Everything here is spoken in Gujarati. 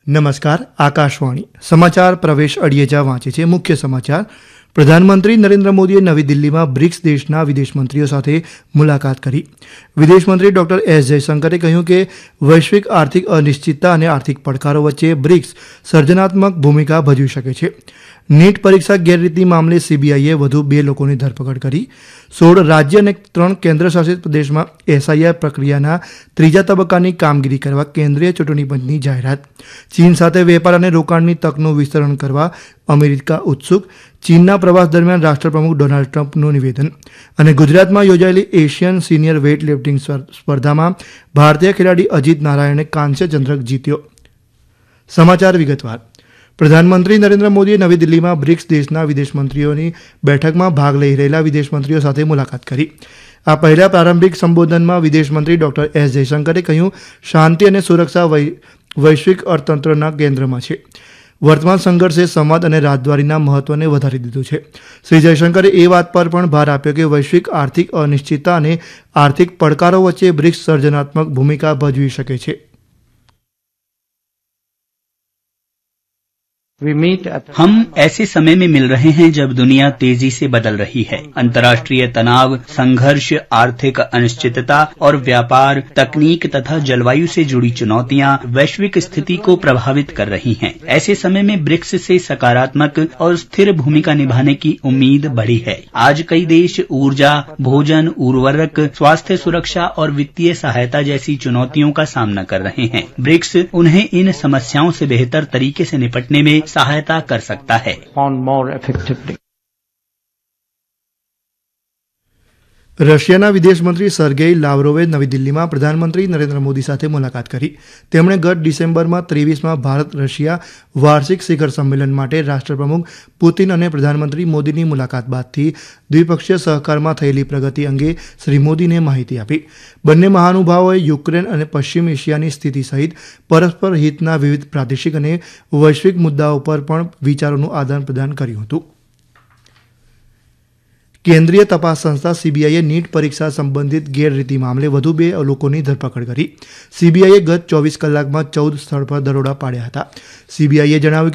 નમસ્કાર. આકાશવાણી સમાચાર પ્રવેશ અડિયેજા વાંચે છે. મુખ્ય સમાચાર. પ્રધાનમંત્રી નરેન્દ્ર મોદીએ નવી દિલ્હીમાં બ્રિક્સ દેશના વિદેશમંત્રીઓ સાથે મુલાકાત કરી. વિદેશમંત્રી ડોક્ટર એસ જયશંકરે કહ્યું કે વૈશ્વિક આર્થિક અનિશ્ચિતતા અને આર્થિક પડકારો વચ્ચે બ્રિક્સ સર્જનાત્મક ભૂમિકા ભજવી શકે છે. નીટ પરીક્ષા ગેરરીતિ મામલે સીબીઆઈએ વધુ 2 લોકોની ધરપકડ કરી. 16 રાજ્ય અને 3 કેન્દ્રશાસિત પ્રદેશમાં એસઆઈઆર પ્રક્રિયાના 3જા તબક્કાની કામગીરી કરવા કેન્દ્રીય ચૂંટણી પંચની જાહેરાત. ચીન સાથે વેપાર અને રોકાણની તકનું વિસ્તરણ કરવા અમેરિકા ઉત્સુક. ચીનના પ્રવાસ દરમિયાન રાષ્ટ્રપ્રમુખ ડોનાલ્ડ ટ્રમ્પનું નિવેદન. અને ગુજરાતમાં યોજાયેલી એશિયન સિનિયર વેઇટ લિફ્ટિંગ સ્પર્ધામાં ભારતીય ખેલાડી અજીત નારાયણે કાંસ્ય ચંદ્રક જીત્યો. સમાચાર વિગતવાર. પ્રધાનમંત્રી નરેન્દ્ર મોદીએ નવી દિલ્હીમાં બ્રિક્સ દેશના વિદેશમંત્રીઓની બેઠકમાં ભાગ લઈ રહેલા વિદેશમંત્રીઓ સાથે મુલાકાત કરી. આ પહેલા પ્રારંભિક સંબોધનમાં વિદેશમંત્રી ડોક્ટર એસ જયશંકરે કહ્યું, શાંતિ અને સુરક્ષા વૈશ્વિક અર્થતંત્રના કેન્દ્રમાં છે. વર્તમાન સંઘર્ષે સંવાદ અને રાજદ્વારીના મહત્વને વધારી દીધું છે. શ્રી જયશંકરે એ વાત પર પણ ભાર આપ્યો કે વૈશ્વિક આર્થિક અનિશ્ચિતતા અને આર્થિક પડકારો વચ્ચે બ્રિક્સ સર્જનાત્મક ભૂમિકા ભજવી શકે છે. हम ऐसे समय में मिल रहे हैं जब दुनिया तेजी से बदल रही है. अंतर्राष्ट्रीय तनाव, संघर्ष, आर्थिक अनिश्चितता और व्यापार, तकनीक तथा जलवायु से जुड़ी चुनौतियां वैश्विक स्थिति को प्रभावित कर रही हैं. ऐसे समय में ब्रिक्स से सकारात्मक और स्थिर भूमिका निभाने की उम्मीद बढ़ी है. आज कई देश ऊर्जा, भोजन, उर्वरक, स्वास्थ्य सुरक्षा और वित्तीय सहायता जैसी चुनौतियों का सामना कर रहे हैं. ब्रिक्स उन्हें इन समस्याओं से बेहतर तरीके से निपटने में सहायता कर सकता है. રશિયાના વિદેશમંત્રી સર્ગેઈ લાવરોવે નવી દિલ્હીમાં પ્રધાનમંત્રી નરેન્દ્ર મોદી સાથે મુલાકાત કરી. તેમણે ગત ડિસેમ્બરમાં 23માં ભારત રશિયા વાર્ષિક શિખર સંમેલન માટે રાષ્ટ્રપ્રમુખ પુતિન અને પ્રધાનમંત્રી મોદીની મુલાકાત બાદથી દ્વિપક્ષીય સહકારમાં થયેલી પ્રગતિ અંગે શ્રી મોદીને માહિતી આપી. બંને મહાનુભાવોએ યુક્રેન અને પશ્ચિમ એશિયાની સ્થિતિ સહિત પરસ્પર હિતના વિવિધ પ્રાદેશિક અને વૈશ્વિક મુદ્દાઓ પર પણ વિચારોનું આદાન પ્રદાન કર્યું હતું. કેન્દ્રીય તપાસ સંસ્થા સીબીઆઈએ નીટ પરીક્ષા સંબંધિત ગેરરીતિ મામલે વધુ 2 લોકોની ધરપકડ કરી. સીબીઆઈએ ગત 24 કલાકમાં 14 સ્થળ પર દરોડા પાડ્યા હતા. સીબીઆઈએ જણાવ્યું